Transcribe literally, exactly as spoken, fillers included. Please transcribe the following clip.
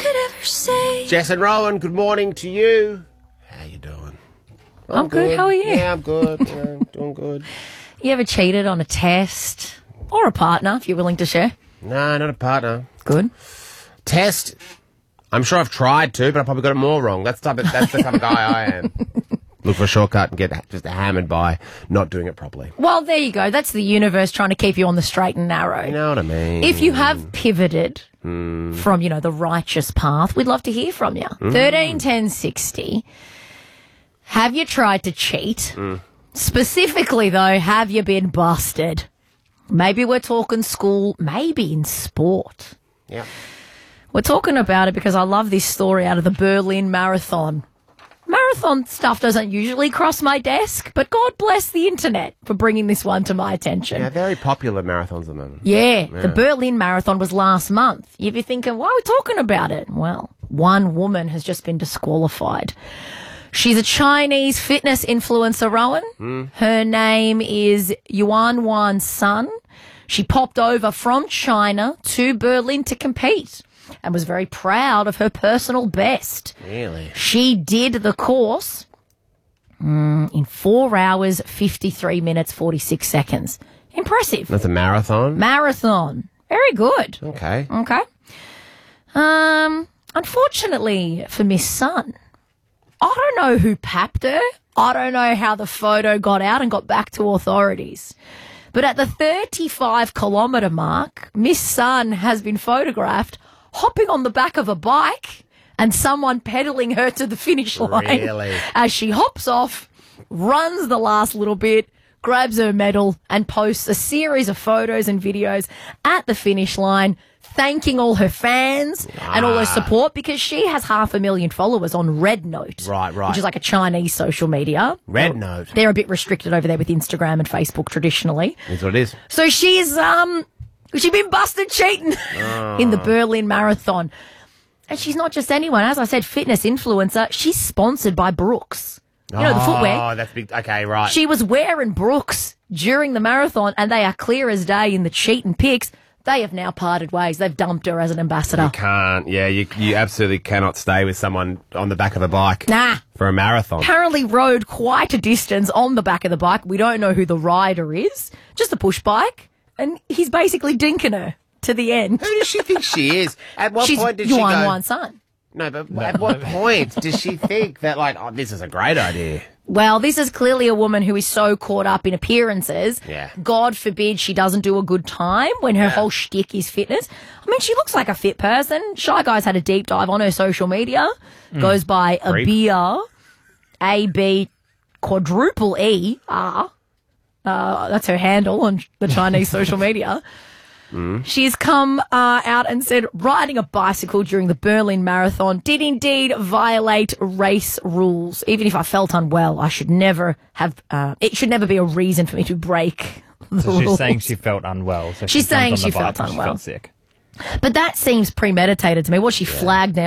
could ever say. Jess and Rowan, good morning to you. How you doing? I'm, I'm good. good. How are you? Yeah, I'm good. Yeah, I'm doing good. You ever cheated on a test or a partner, if you're willing to share? No, not a partner. Good. Test. I'm sure I've tried to, but I probably got it more wrong. That's the type of, that's the type of guy I am. Look for a shortcut and get just hammered by not doing it properly. Well, there you go. That's the universe trying to keep you on the straight and narrow. You know what I mean? If you have pivoted mm. from, you know, the righteous path, we'd love to hear from you. Mm. thirteen ten sixty. Have you tried to cheat? Mm. Specifically, though, have you been busted? Maybe we're talking school, maybe in sport. Yeah. We're talking about it because I love this story out of the Berlin Marathon. Marathon stuff doesn't usually cross my desk, but God bless the internet for bringing this one to my attention. Yeah, very popular marathons at the moment. Yeah, yeah, the Berlin Marathon was last month. You'd be thinking, why are we talking about it? Well, one woman has just been disqualified. She's a Chinese fitness influencer, Rowan. Mm. Her name is Yuan Wan Sun. She popped over from China to Berlin to compete and was very proud of her personal best. Really? She did the course mm, in four hours, fifty-three minutes, forty-six seconds. Impressive. That's a marathon? Marathon. Very good. Okay. Okay. Um, unfortunately for Miss Sun, I don't know who papped her. I don't know how the photo got out and got back to authorities. But at the thirty-five kilometre mark, Miss Sun has been photographed hopping on the back of a bike and someone pedalling her to the finish line. Really? As she hops off, runs the last little bit, grabs her medal and posts a series of photos and videos at the finish line, thanking all her fans ah. and all her support because she has half a million followers on Red Note. Right, right. Which is like a Chinese social media. Red Note. They're a bit restricted over there with Instagram and Facebook traditionally. That's what it is. So she's, um... she's been busted cheating oh. in the Berlin Marathon. And she's not just anyone. As I said, fitness influencer. She's sponsored by Brooks. You know, oh, the footwear. Oh, that's big. Okay, right. She was wearing Brooks during the marathon, and they are clear as day in the cheating pics. They have now parted ways. They've dumped her as an ambassador. You can't. Yeah, you you absolutely cannot stay with someone on the back of a bike. Nah. For a marathon. Apparently rode quite a distance on the back of the bike. We don't know who the rider is. Just a push bike. And he's basically dinking her to the end. Who does she think she is? At what She's point did Yuan she go? Wan Sun. No, but no. At what point does she think that, like, oh, this is a great idea? Well, this is clearly a woman who is so caught up in appearances. Yeah. God forbid she doesn't do a good time when her yeah. whole shtick is fitness. I mean, she looks like a fit person. Shy Guy's had a deep dive on her social media. Mm. Goes by Abia, A B quadruple E R. Uh, that's her handle on the Chinese social media. Mm. She's come uh, out and said riding a bicycle during the Berlin Marathon did indeed violate race rules. Even if I felt unwell, I should never have, uh, it should never be a reason for me to break the so rules. she's saying she felt unwell. So she's she saying on she the felt bike unwell. She felt sick. But that seems premeditated to me. Was she yeah. flagged now?